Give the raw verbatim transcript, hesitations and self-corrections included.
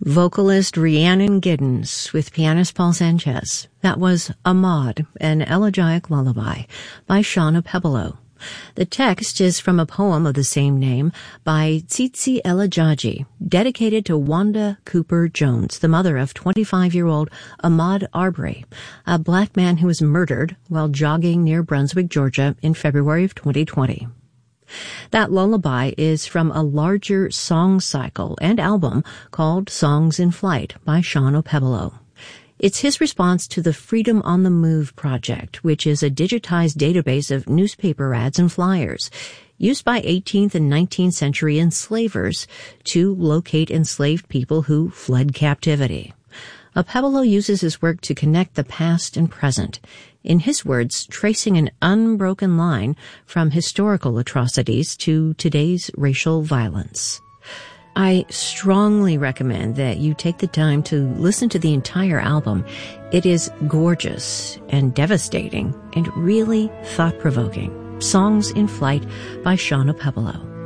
Vocalist Rhiannon Giddens with pianist Paul Sanchez. That was Ahmad, an elegiac lullaby by Shauna Pebolo. The text is from a poem of the same name by Tsitsi Elajaji, dedicated to Wanda Cooper Jones, the mother of twenty-five-year-old Ahmad Arbery, a black man who was murdered while jogging near Brunswick, Georgia in February of twenty twenty. That lullaby is from a larger song cycle and album called Songs in Flight by Shauna Pebolo. It's his response to the Freedom on the Move project, which is a digitized database of newspaper ads and flyers used by eighteenth and nineteenth century enslavers to locate enslaved people who fled captivity. Pebolo uses his work to connect the past and present, in his words, tracing an unbroken line from historical atrocities to today's racial violence. I strongly recommend that you take the time to listen to the entire album. It is gorgeous and devastating and really thought-provoking. Songs in Flight by Shauna Pebolo.